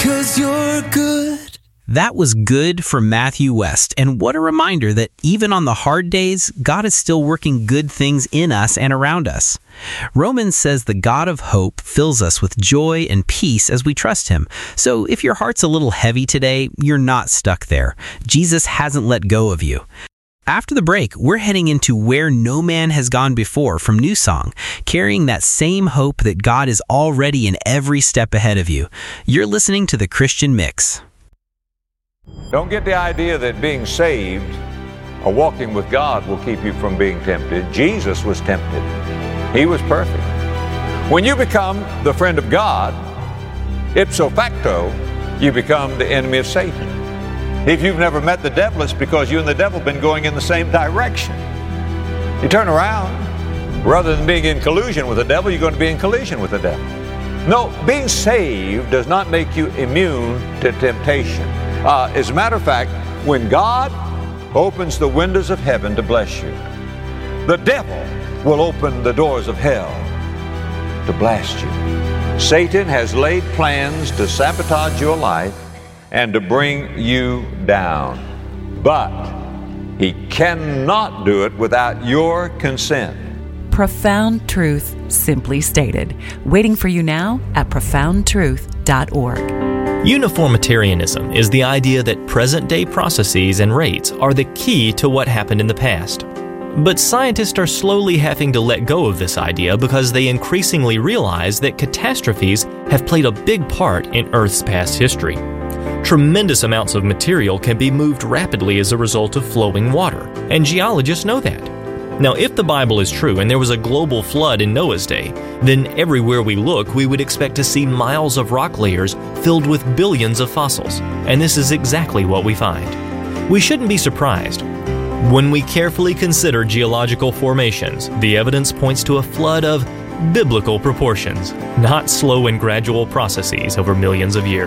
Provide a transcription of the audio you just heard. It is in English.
'cause you're good. That was Good from Matthew West, and what a reminder that even on the hard days, God is still working good things in us and around us. Romans says the God of hope fills us with joy and peace as we trust Him. So if your heart's a little heavy today, you're not stuck there. Jesus hasn't let go of you. After the break, we're heading into Where No Man Has Gone Before from New Song, carrying that same hope that God is already in every step ahead of you. You're listening to The Christian Mix. Don't get the idea that being saved or walking with God will keep you from being tempted. Jesus was tempted. He was perfect. When you become the friend of God, ipso facto, you become the enemy of Satan. If you've never met the devil, it's because you and the devil have been going in the same direction. You turn around, rather than being in collusion with the devil, you're going to be in collision with the devil. No, being saved does not make you immune to temptation. As a matter of fact, when God opens the windows of heaven to bless you, the devil will open the doors of hell to blast you. Satan has laid plans to sabotage your life and to bring you down. But he cannot do it without your consent. Profound truth simply stated. Waiting for you now at profoundtruth.org. Uniformitarianism is the idea that present-day processes and rates are the key to what happened in the past. But scientists are slowly having to let go of this idea because they increasingly realize that catastrophes have played a big part in Earth's past history. Tremendous amounts of material can be moved rapidly as a result of flowing water, and geologists know that. Now, if the Bible is true and there was a global flood in Noah's day, then everywhere we look, we would expect to see miles of rock layers filled with billions of fossils, and this is exactly what we find. We shouldn't be surprised. When we carefully consider geological formations, the evidence points to a flood of biblical proportions, not slow and gradual processes over millions of years.